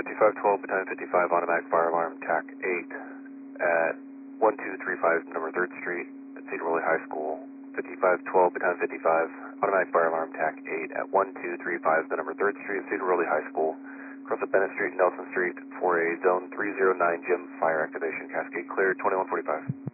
5512, battalion 55, automatic fire alarm, TAC 8 at 1235 number 3rd Street at Cedar Woolley High School. 5512, battalion 55, automatic fire alarm, TAC 8 at 1235 the number 3rd Street at Cedar Woolley High School. Across the Bennett Street, Nelson Street, for a zone 309 gym fire activation. Cascade cleared, 2145.